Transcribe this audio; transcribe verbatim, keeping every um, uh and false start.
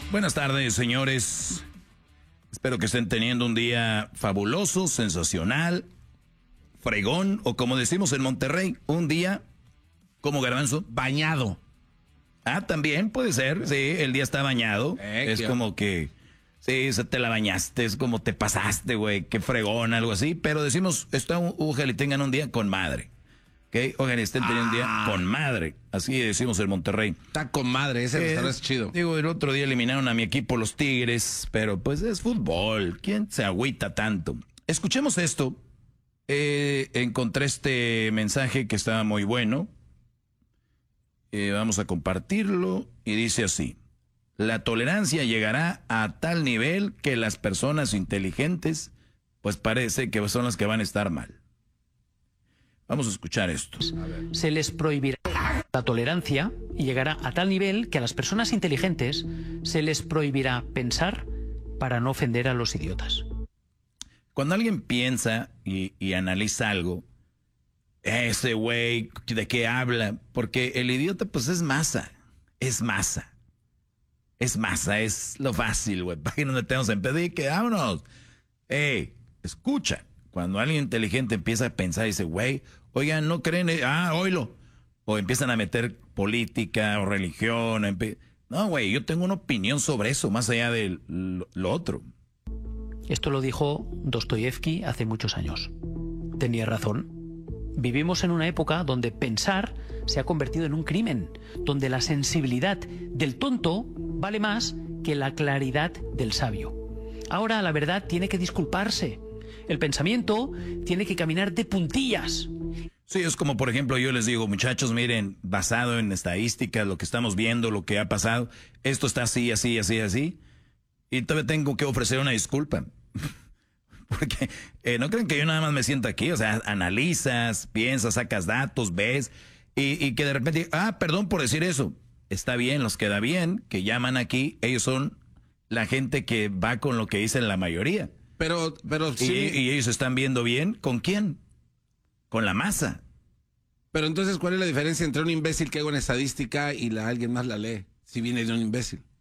Buenas tardes, señores. Espero que estén teniendo un día fabuloso, sensacional, fregón, o como decimos en Monterrey, un día, ¿cómo, Garbanzo? Bañado. Ah, también puede ser, sí, el día está bañado. Eh, es qué... como que, sí, se te la bañaste, es como te pasaste, güey, qué fregón, algo así. Pero decimos, está, ojalá y tengan un día con madre. ¿Ok? Ojalá estén teniendo un día con madre. Así decimos en Monterrey. Está con madre, ese Eh, restaurante es chido. Digo, el otro día eliminaron a mi equipo los Tigres, pero pues es fútbol. ¿Quién se agüita tanto? Escuchemos esto. Eh, encontré este mensaje que estaba muy bueno. Eh, vamos a compartirlo y dice así: la tolerancia llegará a tal nivel que las personas inteligentes pues parece que son las que van a estar mal. Vamos a escuchar esto. Se les prohibirá la tolerancia y llegará a tal nivel que a las personas inteligentes se les prohibirá pensar para no ofender a los idiotas. Cuando alguien piensa y, y analiza algo, ese güey, ¿de qué habla? Porque el idiota pues es masa, es masa. Es masa, es lo fácil, güey. ¿Para qué nos metemos en pedir? Que vámonos. Ey, escucha. Cuando alguien inteligente empieza a pensar y dice, güey, oigan, no creen, ah, oílo. O empiezan a meter política o religión. No, güey, yo tengo una opinión sobre eso, más allá de lo, lo otro. Esto lo dijo Dostoyevsky hace muchos años. Tenía razón. Vivimos en una época donde pensar se ha convertido en un crimen, donde la sensibilidad del tonto vale más que la claridad del sabio. Ahora la verdad tiene que disculparse. El pensamiento tiene que caminar de puntillas. Sí, es como, por ejemplo, yo les digo, muchachos, miren, basado en estadísticas, lo que estamos viendo, lo que ha pasado, esto está así, así, así, así, y todavía tengo que ofrecer una disculpa. Porque eh, no creen que yo nada más me siento aquí, o sea, analizas, piensas, sacas datos, ves, y, y que de repente, ah, perdón por decir eso, está bien, los queda bien, que llaman aquí, ellos son la gente que va con lo que dicen la mayoría. Pero, pero y, sí. Y ellos están viendo bien, ¿con quién? Con la masa. Pero entonces, ¿cuál es la diferencia entre un imbécil que haga una estadística y la, alguien más la lee? Si viene de un imbécil.